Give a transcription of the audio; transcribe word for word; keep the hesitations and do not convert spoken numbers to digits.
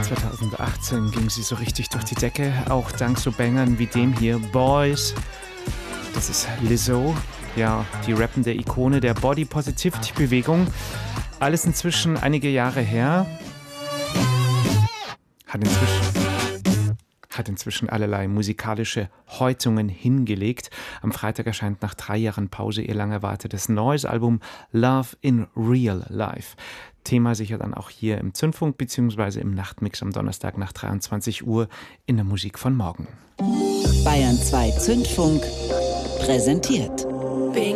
zweitausendachtzehn ging sie so richtig durch die Decke, auch dank so Bangern wie dem hier, Boys. Das ist Lizzo, ja, die rappende Ikone der Body Positivity-Bewegung. Alles inzwischen einige Jahre her. Hat inzwischen, hat inzwischen allerlei musikalische Häutungen hingelegt. Am Freitag erscheint nach drei Jahren Pause ihr lang erwartetes neues Album Love in Real Life. Thema sicher dann auch hier im Zündfunk bzw. im Nachtmix am Donnerstag nach dreiundzwanzig Uhr in der Musik von morgen. Bayern zwei Zündfunk präsentiert